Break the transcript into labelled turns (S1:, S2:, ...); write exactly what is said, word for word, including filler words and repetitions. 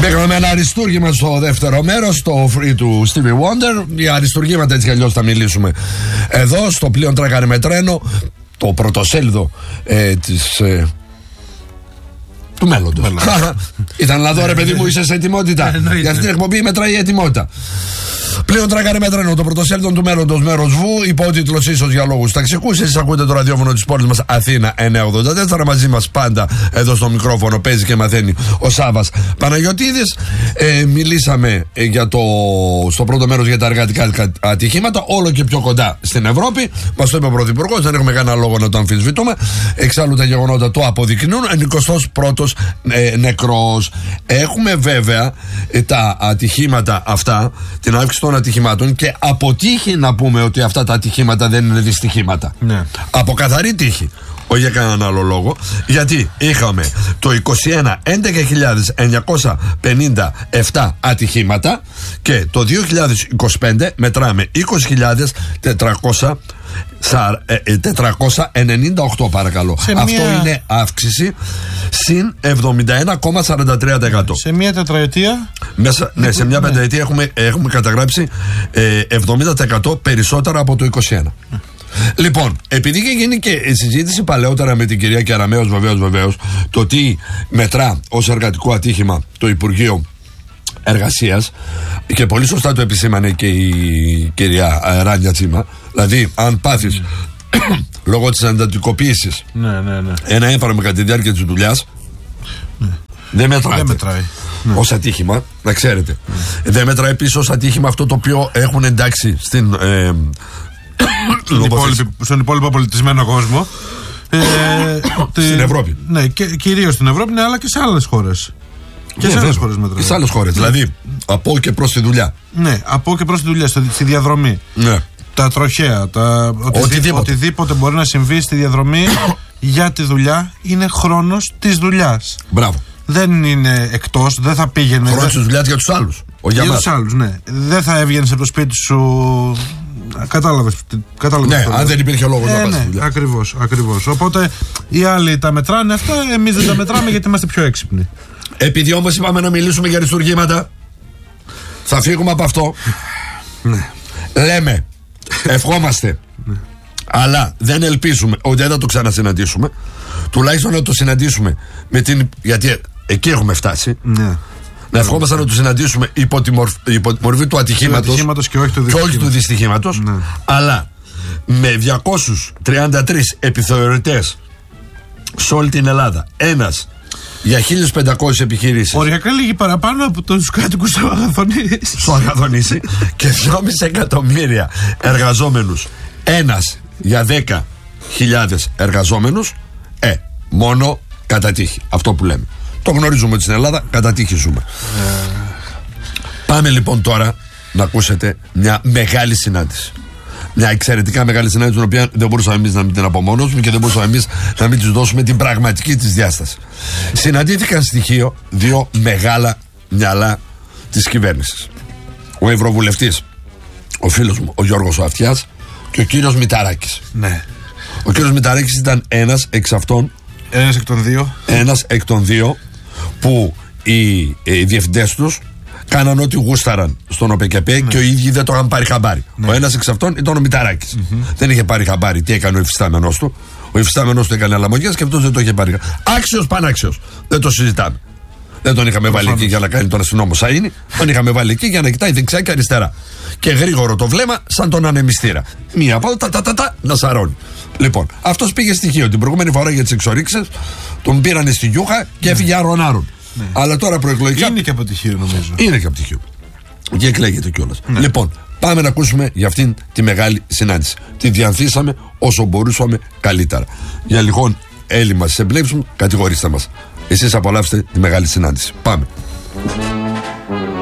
S1: Μπήκαμε με ένα αριστούργημα στο δεύτερο μέρος, το free του Stevie Wonder. Για αριστούργήματα έτσι κι αλλιώς θα μιλήσουμε εδώ, στο πλοίο Τράκαρε με τρένο, το πρωτοσέλιδο ε, της... Ε, του μέλλοντος. Ήταν να δω, ρε παιδί μου, είσαι σε ετοιμότητα. Για αυτή την εκπομπή μετράει η ετοιμότητα. Πλέον Τράκαρε με τρένο, το πρωτοσέλιδο του μέλλοντος, μέρος Βου, υπότιτλος ίσως για λόγους ταξικούς. Εσείς ακούτε το ραδιόφωνο της πόλης μας Αθήνα εννιακόσια ογδόντα τέσσερα. Μαζί μας πάντα εδώ στο μικρόφωνο παίζει και μαθαίνει ο Σάββας Παναγιωτίδης. Ε, μιλήσαμε ε, για το, στο πρώτο μέρος για τα εργατικά ατυχήματα, όλο και πιο κοντά στην Ευρώπη. Μας το είπε ο Πρωθυπουργός, δεν έχουμε κανένα λόγο να το αμφισβητούμε. Εξάλλου τα γεγονότα το αποδεικνύουν. εικοστός πρώτος ε, νεκρός. Έχουμε βέβαια ε, τα ατυχήματα αυτά, την αύξηση των ατυχημάτων, και αποτύχει να πούμε ότι αυτά τα ατυχήματα δεν είναι δυστυχήματα. Ναι. Από καθαρή τύχη. Όχι για κανέναν άλλο λόγο. Γιατί είχαμε το είκοσι ένα έντεκα χιλιάδες εννιακόσια πενήντα επτά ατυχήματα και το δύο χιλιάδες είκοσι πέντε μετράμε είκοσι χιλιάδες τετρακόσια ενενήντα οκτώ, παρακαλώ. Σε αυτό μια... είναι αύξηση συν εβδομήντα ένα κόμμα σαράντα τρία τοις εκατό.
S2: Σε μια τετραετία.
S1: Μέσα, ναι, σε μια ναι. πενταετία έχουμε, έχουμε καταγράψει ε, εβδομήντα τοις εκατό περισσότερα από το είκοσι ένα. Mm. Λοιπόν, επειδή είχε γίνει και συζήτηση παλαιότερα με την κυρία Κεραμέως, βεβαίως, βεβαίως, το τι μετρά ως εργατικό ατύχημα το Υπουργείο Εργασίας, και πολύ σωστά το επισήμανε και η κυρία Ράνια Τσίμα, δηλαδή αν πάθεις mm. λόγω της εντατικοποίησης
S2: ναι, ναι, ναι.
S1: ένα έμφαρμα κατά τη διάρκεια της δουλειάς, ναι. δεν μετράει, δεν μετράει. Ναι. Ως ατύχημα, να ξέρετε. Mm. Δεν μετράει επίσης ως ατύχημα αυτό το οποίο έχουν εντάξει στην ε,
S2: στον, υπόλοιπο, στον υπόλοιπο πολιτισμένο κόσμο, ε,
S1: στην Ευρώπη.
S2: Ναι, και, κυρίως στην Ευρώπη, ναι, αλλά και σε άλλες χώρες. Και ναι, σε άλλες χώρες μετράει.
S1: Και σε άλλες χώρες, ναι. Δηλαδή από και προς τη δουλειά.
S2: Ναι, από και προς τη δουλειά, στη διαδρομή.
S1: Ναι.
S2: Τα τροχαία, τα, οτιδήποτε. οτιδήποτε μπορεί να συμβεί στη διαδρομή για τη δουλειά είναι χρόνος της δουλειάς.
S1: Μπράβο.
S2: Δεν είναι εκτός, δεν θα πήγαινε.
S1: Χρόνος της δουλειάς για τους άλλους.
S2: Για, για τους άλλους, ναι. Δεν θα έβγαινες από το σπίτι σου. Κατάλαβες, κατάλαβες.
S1: Ναι, αν δεν υπήρχε λόγο ε, να πας
S2: ναι,
S1: στη δουλειά.
S2: Ακριβώς, ακριβώς. Οπότε οι άλλοι τα μετράνε αυτά, εμείς δεν τα μετράμε γιατί είμαστε πιο έξυπνοι.
S1: Επειδή όμως είπαμε να μιλήσουμε για αριστουργήματα, θα φύγουμε από αυτό.
S2: Ναι.
S1: Λέμε, ευχόμαστε, ναι. αλλά δεν ελπίζουμε ότι δεν θα το ξανασυναντήσουμε. Τουλάχιστον να το συναντήσουμε με την. Γιατί εκεί έχουμε φτάσει.
S2: Ναι.
S1: Να ευχόμαστε να το συναντήσουμε υπό τη, μορφ, υπό τη μορφή του ατυχήματος
S2: και όχι του
S1: δυστυχήματος, δυστυχήματος ναι. αλλά με διακόσιους τριάντα τρεις επιθεωρητές σε όλη την Ελλάδα, ένας για χίλιες πεντακόσιες επιχειρήσεις.
S2: Οριακά λίγοι παραπάνω από τους κάτοικους στο Αγαθονήσι.
S1: Στο Αγαθονήσι και δυόμισι εκατομμύρια εργαζόμενους. Ένας για δέκα χιλιάδες εργαζόμενους. Ε, μόνο κατά τύχη. Αυτό που λέμε. Το γνωρίζουμε ότι στην Ελλάδα κατά τύχη ζούμε. Ε... Πάμε λοιπόν τώρα να ακούσετε μια μεγάλη συνάντηση. Μια εξαιρετικά μεγάλη συνάντηση, την οποία δεν μπορούσαμε εμείς να μην την απομόνωσουμε και δεν μπορούσαμε εμείς να μην τους δώσουμε την πραγματική της διάσταση. Συναντήθηκαν στοιχείο δύο μεγάλα μυαλά της κυβέρνησης. Ο Ευρωβουλευτής, ο φίλος μου, ο Γιώργος ο Αυτιάς, και ο κύριος Μηταράκης.
S2: Ναι.
S1: Ο κύριος Μηταράκης ήταν ένας εξ αυτών.
S2: Ένας εκ των δύο.
S1: Ένας εκ των δύο που οι, οι διευθυντές τους κάναν ό,τι γούσταραν στον ΟΠΕΚΕΠΕ ναι. και οι ίδιοι δεν το είχαν πάρει χαμπάρι. Ναι. Ο ένας εξ αυτών ήταν ο Μηταράκης. Mm-hmm. Δεν είχε πάρει χαμπάρι τι έκανε ο υφιστάμενος του. Ο υφιστάμενος του έκανε αλαμογιές και αυτός δεν το είχε πάρει. Άξιος πανάξιος. Δεν το συζητάμε. Δεν τον είχαμε βάλει εκεί για να κάνει τον αστυνόμο Σαΐνη. Τον είχαμε βάλει εκεί για να κοιτάει δεξιά και αριστερά. Και γρήγορο το βλέμμα σαν τον ανεμιστήρα. Μία από τα τα τα τα να σαρώνει. Λοιπόν, αυτός πήγε στοιχείο την προηγούμενη φορά για τις εξορίξεις. Τον πήρανε στη Γιούχα και έφυγε άρον-άρον. Ναι. Αλλά τώρα προεκλογικά.
S2: Είναι και από τυχείο, νομίζω.
S1: Είναι και από τυχείο. Και εκλέγεται κιόλας. Ναι. Λοιπόν, πάμε να ακούσουμε για αυτήν τη μεγάλη συνάντηση. Τη διανθίσαμε όσο μπορούσαμε καλύτερα. Για λοιπόν έλλειμμα σε εμπλέψουν, κατηγορήστε μας. Εσείς απολαύστε τη μεγάλη συνάντηση. Πάμε.